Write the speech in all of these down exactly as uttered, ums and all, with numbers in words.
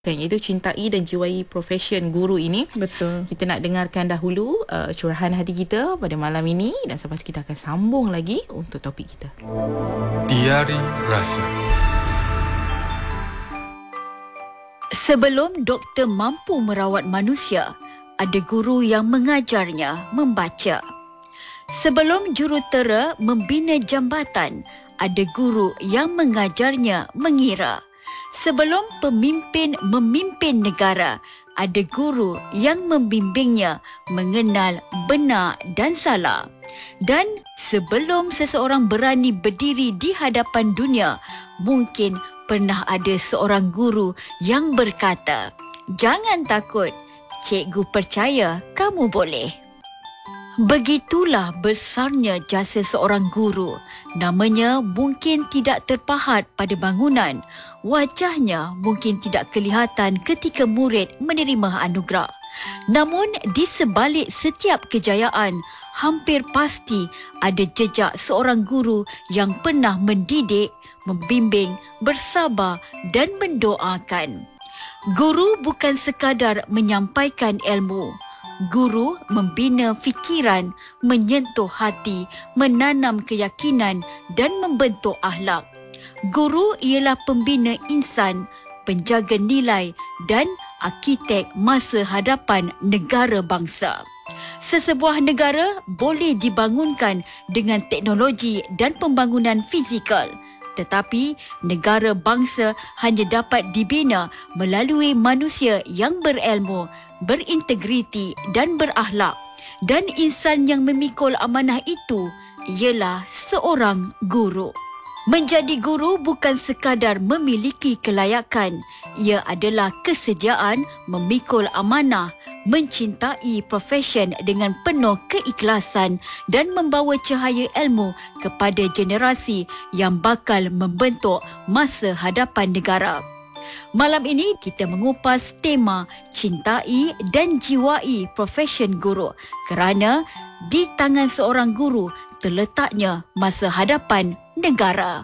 kan, iaitu cintai dan jiwai profession guru ini. Betul. Kita nak dengarkan dahulu uh, curahan hati kita pada malam ini dan selepas itu kita akan sambung lagi untuk topik kita. Diari Rasa. Sebelum doktor mampu merawat manusia, ada guru yang mengajarnya membaca. Sebelum jurutera membina jambatan, ada guru yang mengajarnya mengira. Sebelum pemimpin memimpin negara, ada guru yang membimbingnya mengenal benar dan salah. Dan sebelum seseorang berani berdiri di hadapan dunia, mungkin pernah ada seorang guru yang berkata, "Jangan takut, cikgu percaya kamu boleh." Begitulah besarnya jasa seorang guru. Namanya mungkin tidak terpahat pada bangunan. Wajahnya mungkin tidak kelihatan ketika murid menerima anugerah. Namun di sebalik setiap kejayaan, hampir pasti ada jejak seorang guru yang pernah mendidik, membimbing, bersabar dan mendoakan. Guru bukan sekadar menyampaikan ilmu. Guru membina fikiran, menyentuh hati, menanam keyakinan dan membentuk akhlak. Guru ialah pembina insan, penjaga nilai dan arkitek masa hadapan negara bangsa. Sesebuah negara boleh dibangunkan dengan teknologi dan pembangunan fizikal. Tetapi negara bangsa hanya dapat dibina melalui manusia yang berilmu, berintegriti dan berakhlak. Dan insan yang memikul amanah itu ialah seorang guru. Menjadi guru bukan sekadar memiliki kelayakan. Ia adalah kesediaan memikul amanah, mencintai profession dengan penuh keikhlasan dan membawa cahaya ilmu kepada generasi yang bakal membentuk masa hadapan negara. Malam ini kita mengupas tema cintai dan jiwai profession guru kerana di tangan seorang guru terletaknya masa hadapan negara.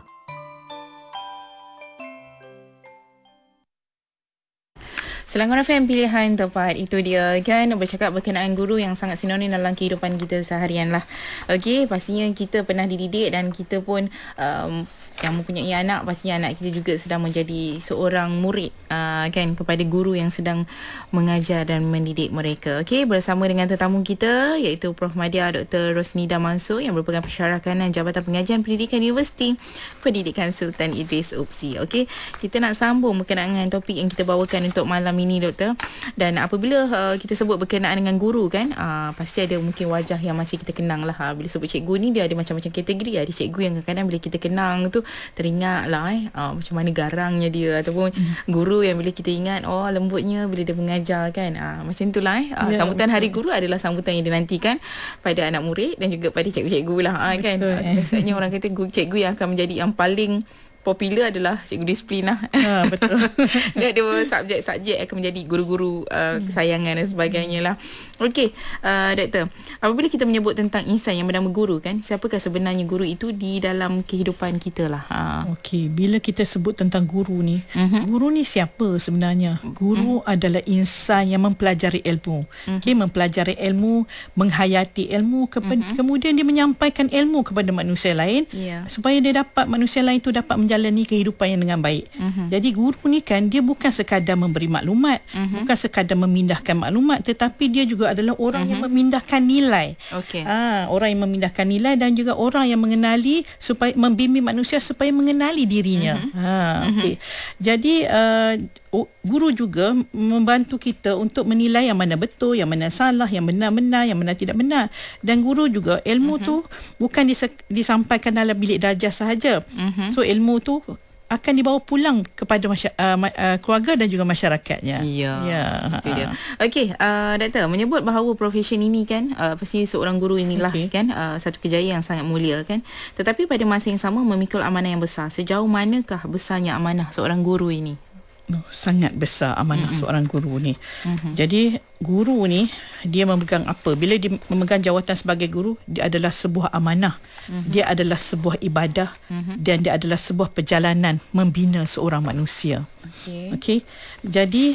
Selangor F M pilihan tepat, itu dia kan, bercakap berkenaan guru yang sangat sinonim dalam kehidupan kita seharian lah. Okey, pastinya kita pernah dididik dan kita pun um, yang mempunyai anak, pastinya anak kita juga sedang menjadi seorang murid uh, kan kepada guru yang sedang mengajar dan mendidik mereka. Okey, bersama dengan tetamu kita iaitu Profesor Madya Doktor Rosnida Mansor yang merupakan pensyarah kanan Jabatan Pengajian Pendidikan Universiti Pendidikan Sultan Idris U P S I. Okey, kita nak sambung berkenaan dengan topik yang kita bawakan untuk malam ini, doktor. Dan apabila uh, kita sebut berkenaan dengan guru kan, uh, pasti ada mungkin wajah yang masih kita kenang lah. Uh, bila sebut cikgu ni dia ada macam-macam kategori. Ada cikgu yang kadang-kadang bila kita kenang tu teringat lah eh uh, macam mana garangnya dia, ataupun mm. guru yang bila kita ingat oh lembutnya bila dia mengajar kan. Uh, macam itulah eh. Uh, yeah, sambutan betul. Hari Guru adalah sambutan yang dinantikan pada anak murid dan juga pada cikgu-cikgu lah uh, kan. Uh, biasanya orang kata cikgu yang akan menjadi yang paling popular adalah cikgu disiplin lah. Ha, betul. Dia ada subjek-subjek akan menjadi guru-guru uh, kesayangan dan sebagainya lah. Okey, uh, doktor, apabila kita menyebut tentang insan yang bernama guru kan, siapakah sebenarnya guru itu di dalam kehidupan kita lah? Ha. Okey, bila kita sebut tentang guru ni, uh-huh. guru ni siapa sebenarnya? Guru uh-huh. adalah insan yang mempelajari ilmu. Uh-huh. Okey, mempelajari ilmu, menghayati ilmu, kepe- uh-huh. kemudian dia menyampaikan ilmu kepada manusia lain yeah. supaya dia dapat, manusia lain tu dapat menjalani jalani kehidupan yang dengan baik. Uh-huh. Jadi guru ni kan dia bukan sekadar memberi maklumat, uh-huh. bukan sekadar memindahkan maklumat, tetapi dia juga adalah orang uh-huh. yang memindahkan nilai. Okay. Ah, orang yang memindahkan nilai dan juga orang yang mengenali supaya membimbing manusia supaya mengenali dirinya. Uh-huh. Ha, okey. Uh-huh. Jadi uh, guru juga membantu kita untuk menilai yang mana betul, yang mana salah, yang benar-benar, yang mana tidak benar. Dan guru juga ilmu uh-huh. tu bukan disa- disampaikan dalam bilik darjah sahaja. Uh-huh. So ilmu tu akan dibawa pulang kepada masy- uh, uh, keluarga dan juga masyarakatnya. Ya, ya. Itu dia. Okey, uh, doktor, menyebut bahawa profession ini kan, uh, pasti seorang guru inilah okay. kan, uh, satu kejayaan yang sangat mulia kan. Tetapi pada masa yang sama memikul amanah yang besar. Sejauh manakah besarnya amanah seorang guru ini? Oh, sangat besar amanah mm-hmm. seorang guru ni. Mm-hmm. Jadi guru ni dia memegang apa? Bila dia memegang jawatan sebagai guru, dia adalah sebuah amanah. Mm-hmm. Dia adalah sebuah ibadah mm-hmm. dan dia adalah sebuah perjalanan membina seorang manusia. Okey. Okey. Jadi